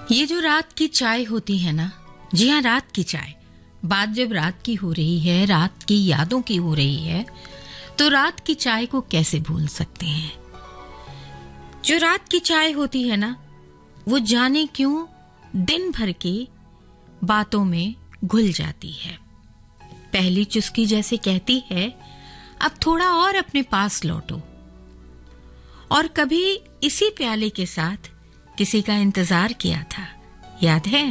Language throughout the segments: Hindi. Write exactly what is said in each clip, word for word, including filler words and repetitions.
ये जो रात की चाय होती है ना, जी हाँ, रात की चाय। बात जब रात की हो रही है, रात की यादों की हो रही है, तो रात की चाय को कैसे भूल सकते हैं। जो रात की चाय होती है ना, वो जाने क्यों दिन भर की बातों में घुल जाती है। पहली चुस्की जैसे कहती है, अब थोड़ा और अपने पास लौटो। और कभी इसी प्याले के साथ किसी का इंतजार किया था, याद है?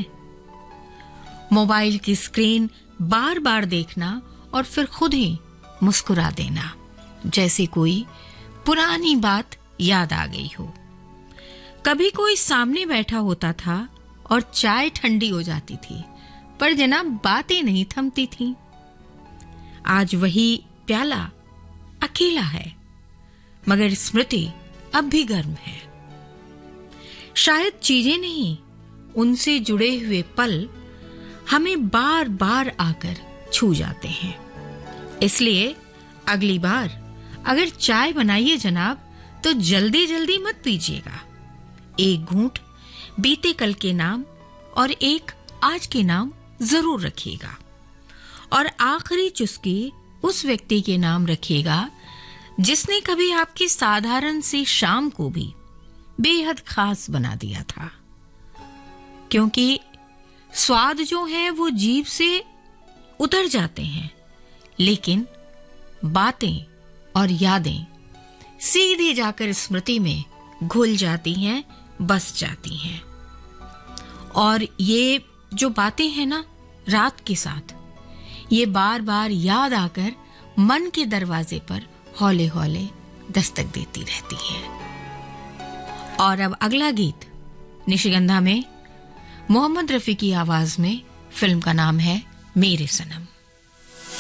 मोबाइल की स्क्रीन बार बार देखना और फिर खुद ही मुस्कुरा देना, जैसे कोई पुरानी बात याद आ गई हो। कभी कोई सामने बैठा होता था और चाय ठंडी हो जाती थी, पर जनाब बातें नहीं थमती थीं। आज वही प्याला अकेला है, मगर स्मृति अब भी गर्म है। शायद चीजें नहीं, उनसे जुड़े हुए पल हमें बार बार आकर छू जाते हैं। इसलिए अगली बार अगर चाय बनाइए जनाब, तो जल्दी जल्दी मत पीजिएगा। एक घूंट बीते कल के नाम और एक आज के नाम जरूर रखिएगा, और आखिरी चुस्की उस व्यक्ति के नाम रखिएगा जिसने कभी आपकी साधारण सी शाम को भी बेहद खास बना दिया था। क्योंकि स्वाद जो है वो जीभ से उतर जाते हैं, लेकिन बातें और यादें सीधे जाकर स्मृति में घुल जाती हैं, बस जाती हैं। और ये जो बातें हैं ना, रात के साथ ये बार बार याद आकर मन के दरवाजे पर हौले हौले दस्तक देती रहती हैं। और अब अगला गीत निशिगंधा में मोहम्मद रफी की आवाज में। फिल्म का नाम है मेरे सनम।